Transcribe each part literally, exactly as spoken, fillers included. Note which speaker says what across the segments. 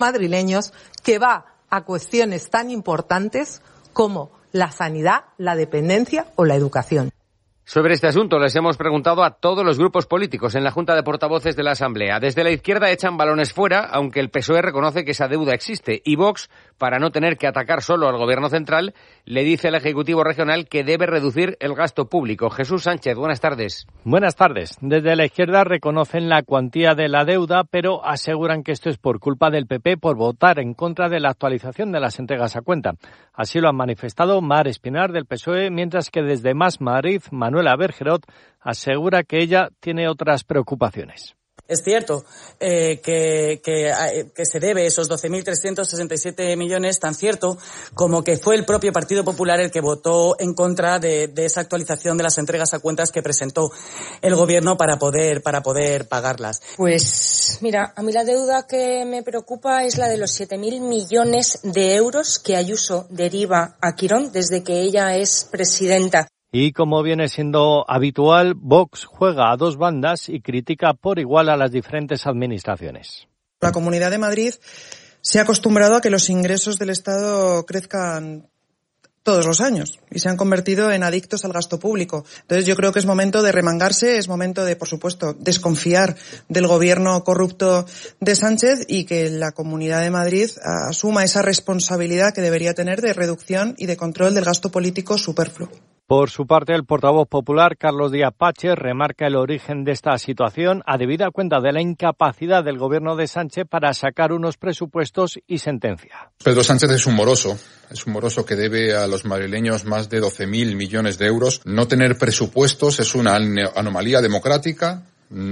Speaker 1: madrileños que va a cuestiones tan importantes como la sanidad, la dependencia o la educación.
Speaker 2: Sobre este asunto les hemos preguntado a todos los grupos políticos en la Junta de Portavoces de la Asamblea. Desde la izquierda echan balones fuera, aunque el P S O E reconoce que esa deuda existe. Y Vox, para no tener que atacar solo al Gobierno central, le dice al Ejecutivo Regional que debe reducir el gasto público. Jesús Sánchez, buenas tardes.
Speaker 3: Buenas tardes. Desde la izquierda reconocen la cuantía de la deuda, pero aseguran que esto es por culpa del P P por votar en contra de la actualización de las entregas a cuenta. Así lo han manifestado Mar Espinar del P S O E, mientras que desde Más Madrid, Manuela Bergerot asegura que ella tiene otras preocupaciones.
Speaker 4: Es cierto eh, que, que, que se debe esos doce mil trescientos sesenta y siete millones, tan cierto como que fue el propio Partido Popular el que votó en contra de, de esa actualización de las entregas a cuentas que presentó el Gobierno para poder, para poder pagarlas.
Speaker 5: Pues mira, a mí la deuda que me preocupa es la de los siete mil millones de euros que Ayuso deriva a Quirón desde que ella es presidenta.
Speaker 3: Y como viene siendo habitual, Vox juega a dos bandas y critica por igual a las diferentes administraciones.
Speaker 6: La Comunidad de Madrid se ha acostumbrado a que los ingresos del Estado crezcan todos los años y se han convertido en adictos al gasto público. Entonces yo creo que es momento de remangarse, es momento de, por supuesto, desconfiar del gobierno corrupto de Sánchez y que la Comunidad de Madrid asuma esa responsabilidad que debería tener de reducción y de control del gasto político superfluo.
Speaker 3: Por su parte, el portavoz popular, Carlos Díaz Pache, remarca el origen de esta situación a debida cuenta de la incapacidad del gobierno de Sánchez para sacar unos presupuestos y sentencia.
Speaker 7: Pedro Sánchez es un moroso, es un moroso que debe a los madrileños más de doce mil millones de euros. No tener presupuestos es una anomalía democrática.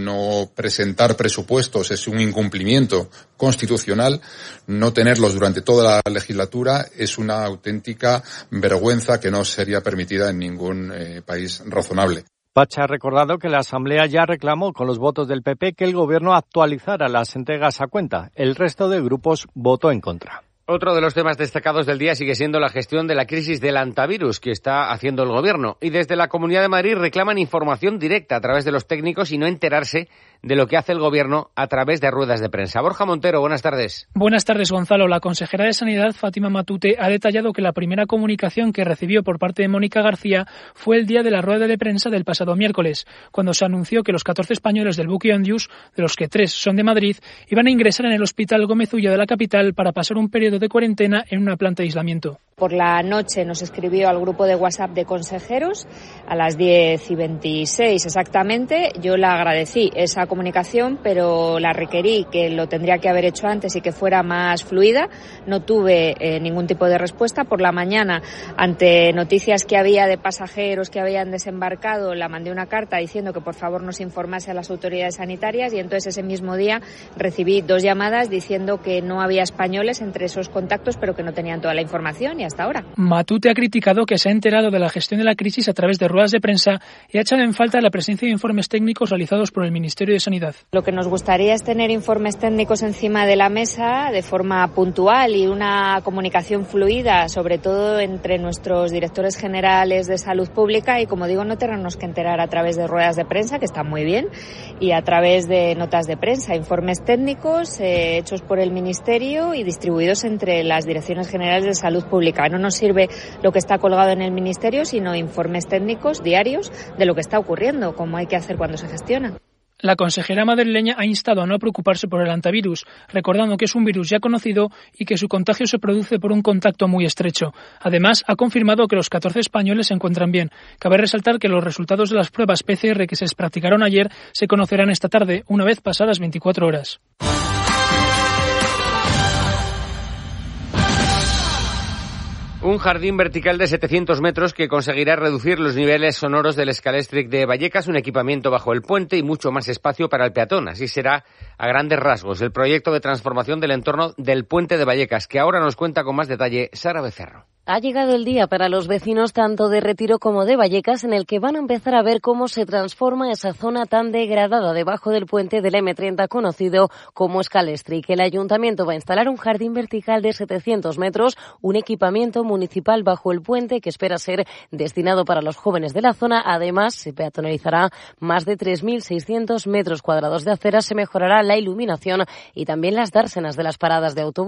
Speaker 7: No presentar presupuestos es un incumplimiento constitucional. No tenerlos durante toda la legislatura es una auténtica vergüenza que no sería permitida en ningún eh, país razonable.
Speaker 3: Pache ha recordado que la Asamblea ya reclamó con los votos del P P que el Gobierno actualizara las entregas a cuenta. El resto de grupos votó en contra.
Speaker 2: Otro de los temas destacados del día sigue siendo la gestión de la crisis del antivirus que está haciendo el Gobierno. Y desde la Comunidad de Madrid reclaman información directa a través de los técnicos y no enterarse de lo que hace el Gobierno a través de ruedas de prensa. Borja Montero, buenas tardes.
Speaker 8: Buenas tardes, Gonzalo. La consejera de Sanidad, Fátima Matute, ha detallado que la primera comunicación que recibió por parte de Mónica García fue el día de la rueda de prensa del pasado miércoles, cuando se anunció que los catorce españoles del buque Ondius, de los que tres son de Madrid, iban a ingresar en el Hospital Gómez Ulla de la capital para pasar un periodo de cuarentena en una planta de aislamiento.
Speaker 9: Por la noche nos escribió al grupo de WhatsApp de consejeros a las diez y veintiséis exactamente. Yo le agradecí esa comunicación, pero la requerí que lo tendría que haber hecho antes y que fuera más fluida. No tuve eh, ningún tipo de respuesta. Por la mañana, ante noticias que había de pasajeros que habían desembarcado, la mandé una carta diciendo que por favor nos informase a las autoridades sanitarias y entonces ese mismo día recibí dos llamadas diciendo que no había españoles entre esos contactos, pero que no tenían toda la información y hasta ahora.
Speaker 8: Matute ha criticado que se ha enterado de la gestión de la crisis a través de ruedas de prensa y ha echado en falta la presencia de informes técnicos realizados por el Ministerio de Sanidad.
Speaker 9: Lo que nos gustaría es tener informes técnicos encima de la mesa de forma puntual y una comunicación fluida, sobre todo entre nuestros directores generales de salud pública y, como digo, no tenernos que enterar a través de ruedas de prensa, que están muy bien, y a través de notas de prensa, informes técnicos eh, hechos por el Ministerio y distribuidos entre las direcciones generales de salud pública. No nos sirve lo que está colgado en el Ministerio, sino informes técnicos diarios de lo que está ocurriendo, como hay que hacer cuando se gestiona.
Speaker 8: La consejera madrileña ha instado a no preocuparse por el antivirus, recordando que es un virus ya conocido y que su contagio se produce por un contacto muy estrecho. Además, ha confirmado que los catorce españoles se encuentran bien. Cabe resaltar que los resultados de las pruebas P C R que se practicaron ayer se conocerán esta tarde, una vez pasadas veinticuatro horas.
Speaker 2: Un jardín vertical de setecientos metros que conseguirá reducir los niveles sonoros del Scalextric de Vallecas, un equipamiento bajo el puente y mucho más espacio para el peatón. Así será, a grandes rasgos, el proyecto de transformación del entorno del puente de Vallecas, que ahora nos cuenta con más detalle Sara Becerro.
Speaker 10: Ha llegado el día para los vecinos tanto de Retiro como de Vallecas, en el que van a empezar a ver cómo se transforma esa zona tan degradada debajo del puente del eme treinta conocido como Scalestri, que el ayuntamiento va a instalar un jardín vertical de setecientos metros, un equipamiento municipal bajo el puente que espera ser destinado para los jóvenes de la zona. Además, se peatonalizará más de tres mil seiscientos metros cuadrados de aceras, se mejorará la iluminación y también las dársenas de las paradas de autobús.